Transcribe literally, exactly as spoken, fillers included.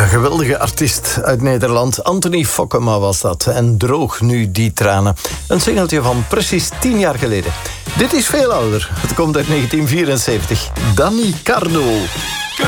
geweldige artiest uit Nederland. Anthony Fokkema was dat. En Droog nu die tranen. Een singeltje van precies tien jaar geleden. Dit is veel ouder. Het komt uit negentien vierenzeventig. Danny Cardo.